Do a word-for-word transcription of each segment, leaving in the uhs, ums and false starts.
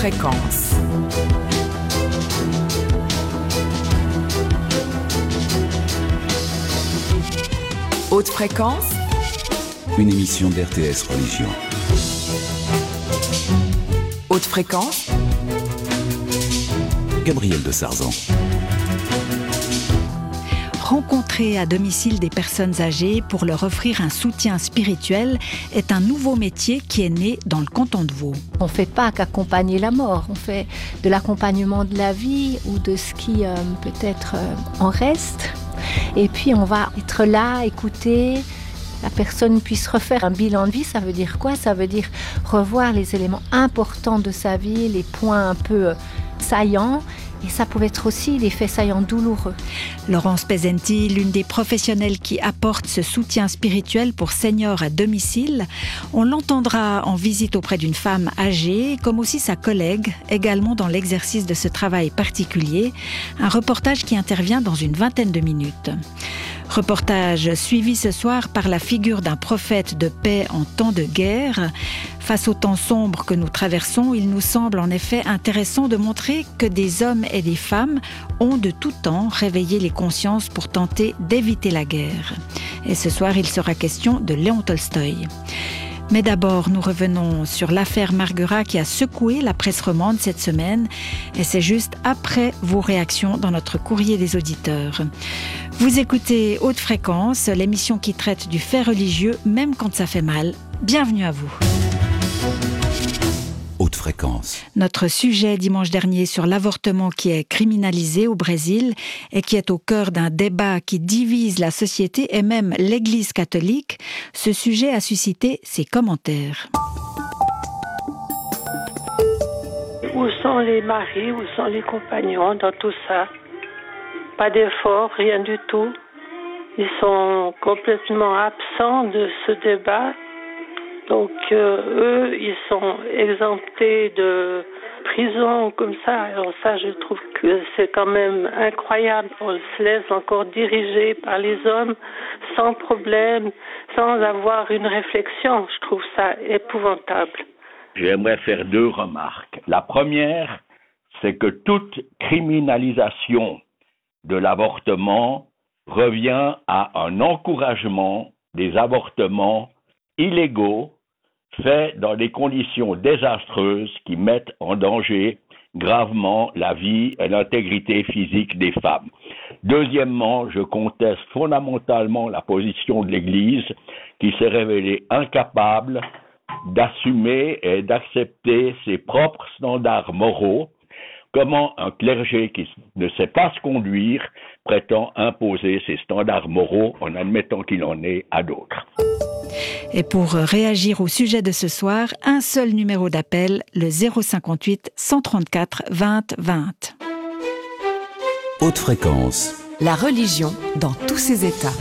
fréquence. Haute fréquence, une émission d'R T S Religion. Haute fréquence, Gabriel de Sarzan. Rencontrer à domicile des personnes âgées pour leur offrir un soutien spirituel est un nouveau métier qui est né dans le canton de Vaud. On ne fait pas qu'accompagner la mort, on fait de l'accompagnement de la vie ou de ce qui euh, peut-être euh, en reste. Et puis on va être là, écouter, la personne puisse refaire un bilan de vie. Ça veut dire quoi ? Ça veut dire revoir les éléments importants de sa vie, les points un peu euh, saillants. Et ça pouvait être aussi des faits saillants douloureux. Laurence Pesenti, l'une des professionnelles qui apporte ce soutien spirituel pour seniors à domicile. On l'entendra en visite auprès d'une femme âgée, comme aussi sa collègue, également dans l'exercice de ce travail particulier. Un reportage qui intervient dans une vingtaine de minutes. Reportage suivi ce soir par la figure d'un prophète de paix en temps de guerre. Face aux temps sombres que nous traversons, il nous semble en effet intéressant de montrer que des hommes et des femmes ont de tout temps réveillé les consciences pour tenter d'éviter la guerre. Et ce soir, il sera question de Léon Tolstoï. Mais d'abord, nous revenons sur l'affaire Marguerat qui a secoué la presse romande cette semaine. Et c'est juste après vos réactions dans notre courrier des auditeurs. Vous écoutez Haute Fréquence, l'émission qui traite du fait religieux, même quand ça fait mal. Bienvenue à vous. Haute fréquence. Notre sujet dimanche dernier sur l'avortement qui est criminalisé au Brésil et qui est au cœur d'un débat qui divise la société et même l'Église catholique, ce sujet a suscité ses commentaires. Où sont les maris, où sont les compagnons dans tout ça ? Pas d'effort, rien du tout. Ils sont complètement absents de ce débat. Donc euh, eux, ils sont exemptés de prison comme ça. Alors ça, je trouve que c'est quand même incroyable. On se laisse encore diriger par les hommes sans problème, sans avoir une réflexion. Je trouve ça épouvantable. J'aimerais faire deux remarques. La première, c'est que toute criminalisation de l'avortement revient à un encouragement des avortements illégaux faits dans des conditions désastreuses qui mettent en danger gravement la vie et l'intégrité physique des femmes. Deuxièmement, je conteste fondamentalement la position de l'Église qui s'est révélée incapable d'assumer et d'accepter ses propres standards moraux. Comment un clergé qui ne sait pas se conduire prétend imposer ses standards moraux en admettant qu'il en est à d'autres. Et pour réagir au sujet de ce soir, un seul numéro d'appel, le zéro cinquante-huit cent trente-quatre vingt vingt. Haute fréquence. la religion dans tous ses états.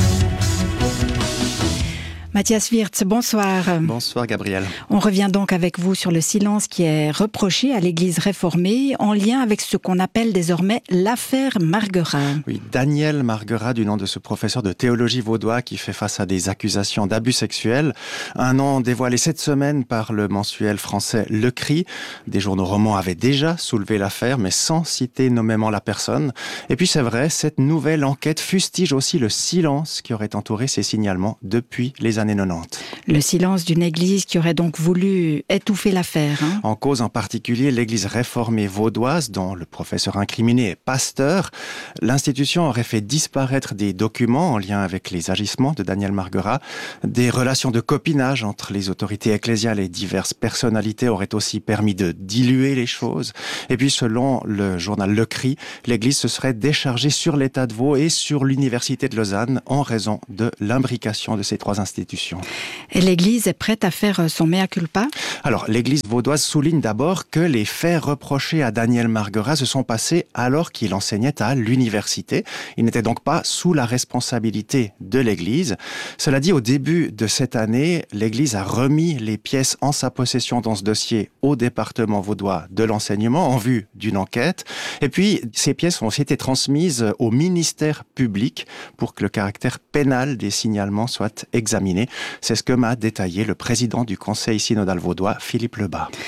Mathias Wirtz, bonsoir. Bonsoir Gabriel. On revient donc avec vous sur le silence qui est reproché à l'Église réformée en lien avec ce qu'on appelle désormais l'affaire Marguerat. Oui, Daniel Marguerat, du nom de ce professeur de théologie vaudois qui fait face à des accusations d'abus sexuels. Un nom dévoilé cette semaine par le mensuel français Le Cri. Des journaux romans avaient déjà soulevé l'affaire, mais sans citer nommément la personne. Et puis c'est vrai, cette nouvelle enquête fustige aussi le silence qui aurait entouré ces signalements depuis les années quatre-vingt-dix. Le silence d'une église qui aurait donc voulu étouffer l'affaire. Hein. En cause en particulier l'église réformée vaudoise, dont le professeur incriminé est pasteur. L'institution aurait fait disparaître des documents en lien avec les agissements de Daniel Marguerat. Des relations de copinage entre les autorités ecclésiales et diverses personnalités auraient aussi permis de diluer les choses. Et puis selon le journal Le Cri, l'église se serait déchargée sur l'État de Vaud et sur l'université de Lausanne en raison de l'imbrication de ces trois institutions. Et l'Église est prête à faire son mea culpa ? Alors, l'Église vaudoise souligne d'abord que les faits reprochés à Daniel Marguerat se sont passés alors qu'il enseignait à l'université. Il n'était donc pas sous la responsabilité de l'Église. Cela dit, au début de cette année, l'Église a remis les pièces en sa possession dans ce dossier au département vaudois de l'enseignement en vue d'une enquête. Et puis, ces pièces ont aussi été transmises au ministère public pour que le caractère pénal des signalements soit examiné. C'est ce que m'a détaillé le président du Conseil synodal vaudois, Philippe Lebas.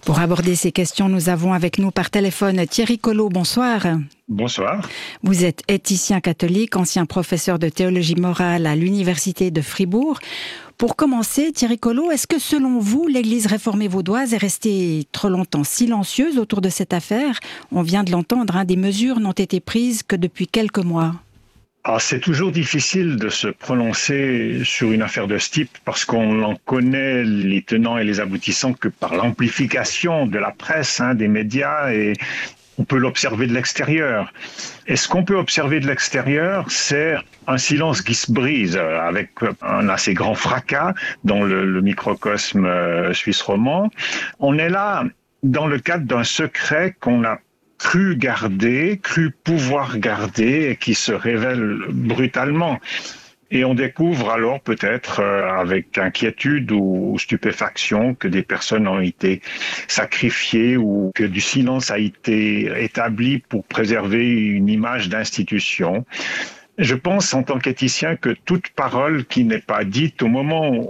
Pour aborder ces questions, nous avons avec nous par téléphone Thierry Collot. Bonsoir. Bonsoir. Vous êtes éthicien catholique, ancien professeur de théologie morale à l'Université de Fribourg. Pour commencer, Thierry Collot, est-ce que selon vous, l'Église réformée vaudoise est restée trop longtemps silencieuse autour de cette affaire ? On vient de l'entendre, hein, des mesures n'ont été prises que depuis quelques mois. Alors, c'est toujours difficile de se prononcer sur une affaire de ce type parce qu'on n'en connaît les tenants et les aboutissants que par l'amplification de la presse, hein, des médias, et on peut l'observer de l'extérieur. Et ce qu'on peut observer de l'extérieur, c'est un silence qui se brise avec un assez grand fracas dans le, le microcosme suisse romand. On est là dans le cadre d'un secret qu'on a cru garder, cru pouvoir garder et qui se révèle brutalement. Et on découvre alors peut-être euh, avec inquiétude ou stupéfaction que des personnes ont été sacrifiées ou que du silence a été établi pour préserver une image d'institution. Je pense en tant qu'éthicien que toute parole qui n'est pas dite au moment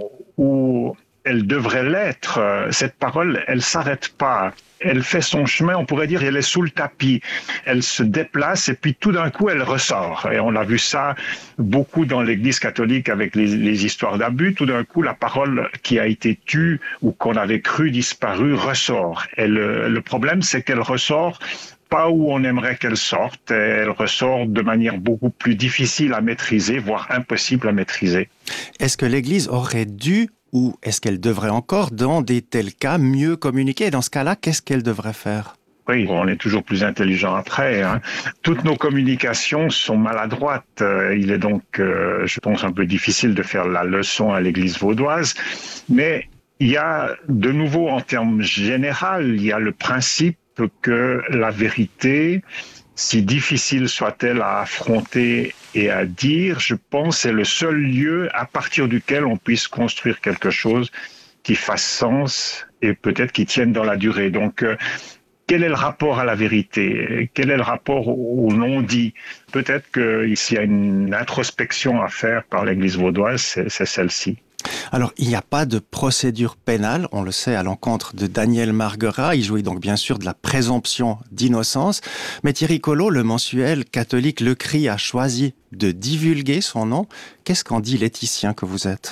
où elle devrait l'être, cette parole, elle s'arrête pas. Elle fait son chemin, on pourrait dire, elle est sous le tapis. Elle se déplace et puis tout d'un coup, elle ressort. Et on a vu ça beaucoup dans l'Église catholique avec les, les histoires d'abus. Tout d'un coup, la parole qui a été tue ou qu'on avait cru disparue ressort. Et le, le problème, c'est qu'elle ressort pas où on aimerait qu'elle sorte. Elle ressort de manière beaucoup plus difficile à maîtriser, voire impossible à maîtriser. Est-ce que l'Église aurait dû ou est-ce qu'elle devrait encore, dans des tels cas, mieux communiquer ? Et dans ce cas-là, qu'est-ce qu'elle devrait faire ? Oui, on est toujours plus intelligent après. Hein. Toutes nos communications sont maladroites. Il est donc, euh, je pense, un peu difficile de faire la leçon à l'Église vaudoise. Mais il y a, de nouveau, en termes généraux, il y a le principe que la vérité, si difficile soit-elle à affronter et à dire, je pense, c'est le seul lieu à partir duquel on puisse construire quelque chose qui fasse sens et peut-être qui tienne dans la durée. Donc, euh, quel est le rapport à la vérité ? Quel est le rapport au, au non-dit ? Peut-être qu'il y a une introspection à faire par l'Église vaudoise, c'est, c'est celle-ci. Alors, il n'y a pas de procédure pénale, on le sait, à l'encontre de Daniel Marguerat. Il jouit donc bien sûr de la présomption d'innocence. Mais Thierry Collot, le mensuel catholique Le Cri, a choisi de divulguer son nom. Qu'est-ce qu'en dit l'éthicien que vous êtes ?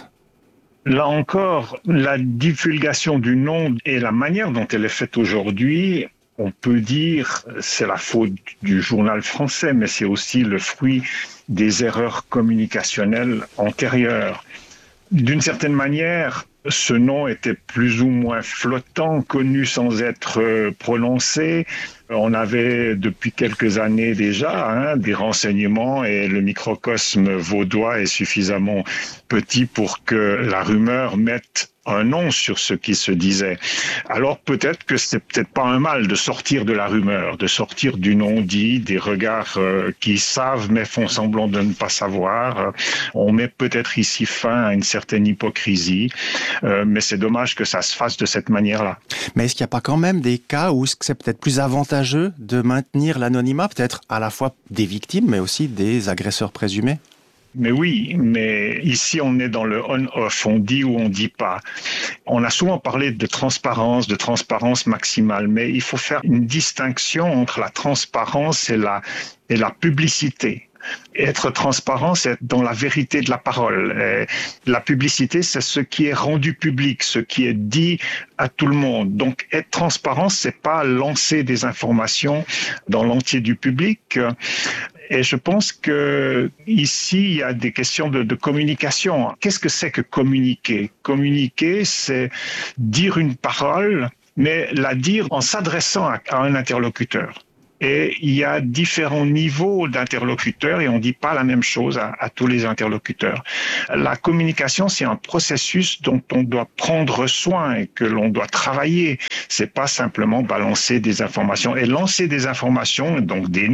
Là encore, la divulgation du nom et la manière dont elle est faite aujourd'hui, on peut dire c'est la faute du journal français, mais c'est aussi le fruit des erreurs communicationnelles antérieures. D'une certaine manière, ce nom était plus ou moins flottant, connu sans être prononcé. On avait depuis quelques années déjà hein, des renseignements et le microcosme vaudois est suffisamment petit pour que la rumeur mette un nom sur ce qui se disait. Alors peut-être que c'est peut-être pas un mal de sortir de la rumeur, de sortir du non-dit, des regards euh, qui savent mais font semblant de ne pas savoir. On met peut-être ici fin à une certaine hypocrisie, euh, mais c'est dommage que ça se fasse de cette manière-là. Mais est-ce qu'il n'y a pas quand même des cas où c'est peut-être plus avantageux de maintenir l'anonymat, peut-être à la fois des victimes, mais aussi des agresseurs présumés ? Mais oui, mais ici on est dans le on-off, on dit ou on dit pas. On a souvent parlé de transparence, de transparence maximale, mais il faut faire une distinction entre la transparence et la, et la publicité. Être transparent, c'est être dans la vérité de la parole. Et la publicité, c'est ce qui est rendu public, ce qui est dit à tout le monde. Donc, être transparent, c'est pas lancer des informations dans l'entier du public. Et je pense que ici, il y a des questions de, de communication. Qu'est-ce que c'est que communiquer ? Communiquer, c'est dire une parole, mais la dire en s'adressant à, à un interlocuteur. Et il y a différents niveaux d'interlocuteurs et on ne dit pas la même chose à, à tous les interlocuteurs. La communication, c'est un processus dont on doit prendre soin et que l'on doit travailler. C'est pas simplement balancer des informations. Et lancer des informations, donc des noms,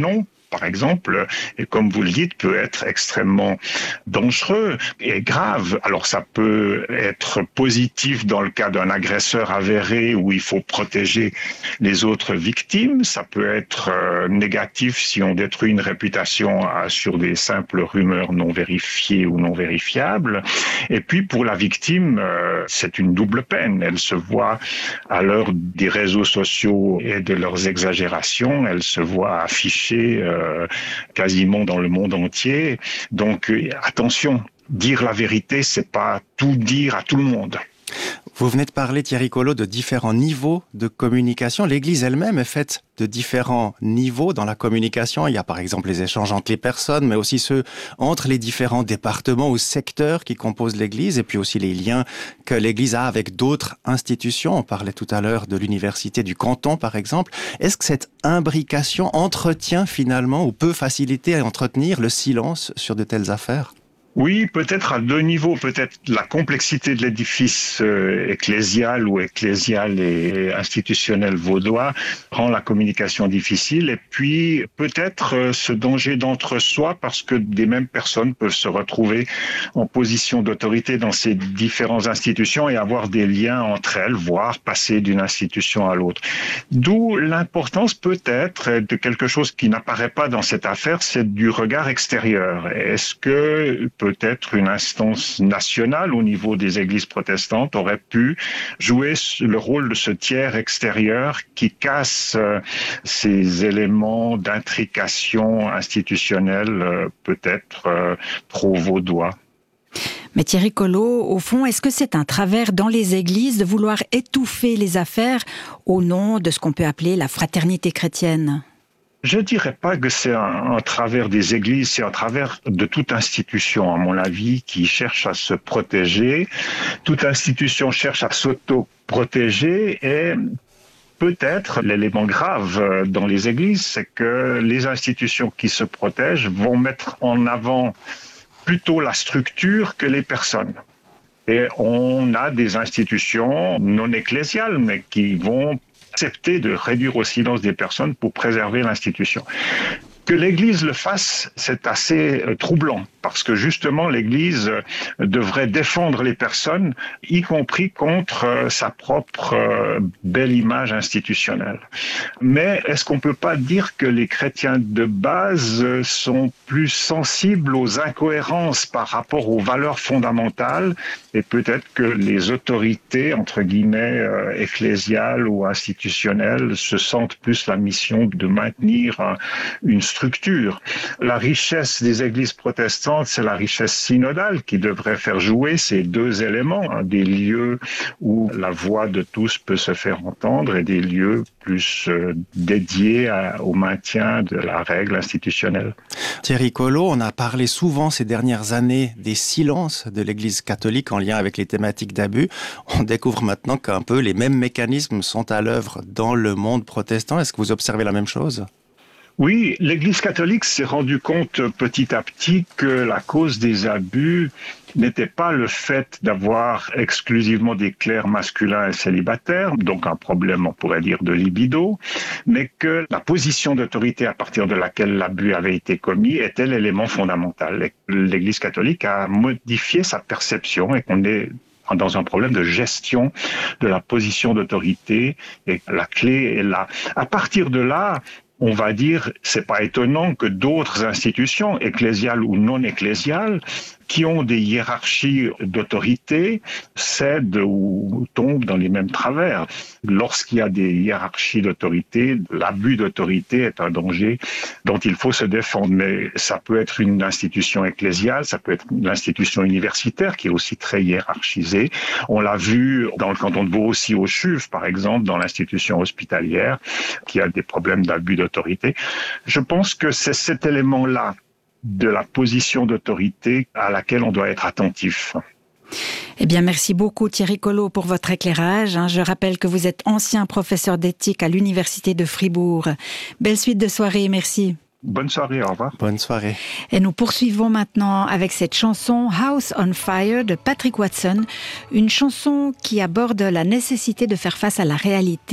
par exemple, et comme vous le dites, peut être extrêmement dangereux et grave. Alors ça peut être positif dans le cas d'un agresseur avéré où il faut protéger les autres victimes. Ça peut être euh, négatif si on détruit une réputation euh, sur des simples rumeurs non vérifiées ou non vérifiables. Et puis pour la victime, euh, c'est une double peine. Elle se voit à l'heure des réseaux sociaux et de leurs exagérations, elle se voit affichée euh, quasiment dans le monde entier. Donc euh, attention, dire la vérité, c'est pas tout dire à tout le monde. Vous venez de parler, Thierry Collot, de différents niveaux de communication. L'Église elle-même est faite de différents niveaux dans la communication. Il y a par exemple les échanges entre les personnes, mais aussi ceux entre les différents départements ou secteurs qui composent l'Église, et puis aussi les liens que l'Église a avec d'autres institutions. On parlait tout à l'heure de l'université du canton, par exemple. Est-ce que cette imbrication entretient finalement ou peut faciliter et entretenir le silence sur de telles affaires ? Oui, peut-être à deux niveaux. Peut-être la complexité de l'édifice euh, ecclésial ou ecclésial et institutionnel vaudois rend la communication difficile. Et puis, peut-être euh, ce danger d'entre-soi parce que des mêmes personnes peuvent se retrouver en position d'autorité dans ces différentes institutions et avoir des liens entre elles, voire passer d'une institution à l'autre. D'où l'importance peut-être de quelque chose qui n'apparaît pas dans cette affaire, c'est du regard extérieur. Est-ce que peut-être une instance nationale au niveau des églises protestantes aurait pu jouer le rôle de ce tiers extérieur qui casse euh, ces éléments d'intrication institutionnelle euh, peut-être euh, trop vaudois. Mais Thierry Collot, au fond, est-ce que c'est un travers dans les églises de vouloir étouffer les affaires au nom de ce qu'on peut appeler la fraternité chrétienne ? Je dirais pas que c'est un, un travers des églises, c'est un travers de toute institution, à mon avis, qui cherche à se protéger. Toute institution cherche à s'auto-protéger et peut-être l'élément grave dans les églises, c'est que les institutions qui se protègent vont mettre en avant plutôt la structure que les personnes. Et on a des institutions non ecclésiales, mais qui vont accepter de réduire au silence des personnes pour préserver l'institution. Que l'Église le fasse, c'est assez troublant, parce que justement l'Église devrait défendre les personnes, y compris contre sa propre belle image institutionnelle. Mais est-ce qu'on peut pas dire que les chrétiens de base sont plus sensibles aux incohérences par rapport aux valeurs fondamentales, et peut-être que les autorités, entre guillemets, ecclésiales ou institutionnelles, se sentent plus la mission de maintenir une structure. La richesse des églises protestantes, c'est la richesse synodale qui devrait faire jouer ces deux éléments, hein, des lieux où la voix de tous peut se faire entendre et des lieux plus euh, dédiés à, au maintien de la règle institutionnelle. Thierry Collot, on a parlé souvent ces dernières années des silences de l'Église catholique en lien avec les thématiques d'abus. On découvre maintenant qu'un peu les mêmes mécanismes sont à l'œuvre dans le monde protestant. Est-ce que vous observez la même chose ? Oui, l'Église catholique s'est rendue compte petit à petit que la cause des abus n'était pas le fait d'avoir exclusivement des clercs masculins et célibataires, donc un problème, on pourrait dire, de libido, mais que la position d'autorité à partir de laquelle l'abus avait été commis était l'élément fondamental. L'Église catholique a modifié sa perception et qu'on est dans un problème de gestion de la position d'autorité et la clé est là. À partir de là, on va dire, c'est pas étonnant que d'autres institutions, ecclésiales ou non ecclésiales, qui ont des hiérarchies d'autorité, cèdent ou tombent dans les mêmes travers. Lorsqu'il y a des hiérarchies d'autorité, l'abus d'autorité est un danger dont il faut se défendre. Mais ça peut être une institution ecclésiale, ça peut être une institution universitaire qui est aussi très hiérarchisée. On l'a vu dans le canton de Vaud aussi au C H U V, par exemple, dans l'institution hospitalière, qui a des problèmes d'abus d'autorité. Je pense que c'est cet élément-là de la position d'autorité à laquelle on doit être attentif. Eh bien, merci beaucoup Thierry Collot pour votre éclairage. Je rappelle que vous êtes ancien professeur d'éthique à l'Université de Fribourg. Belle suite de soirée, merci. Bonne soirée, au revoir. Bonne soirée. Et nous poursuivons maintenant avec cette chanson House on Fire de Patrick Watson, une chanson qui aborde la nécessité de faire face à la réalité